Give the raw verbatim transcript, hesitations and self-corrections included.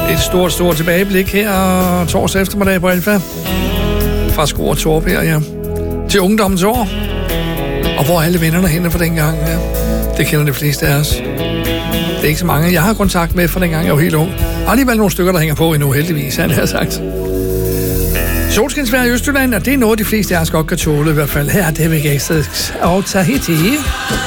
Et stort, stort tilbageblik her torsdag eftermiddag på Alfa. Fra Skor og Torp her, ja. Til ungdommens år. Og hvor er alle vennerne henne fra dengang, ja. Det kender de fleste af os. Det er ikke så mange, jeg har kontakt med fra dengang, jeg var helt ung. Og alligevel nogle stykker, der hænger på endnu, heldigvis, han har sagt. Solskinsvejr i Østjylland, og det er noget, de fleste af os godt kan tåle, i hvert fald her. Det er Vegas og Tahiti.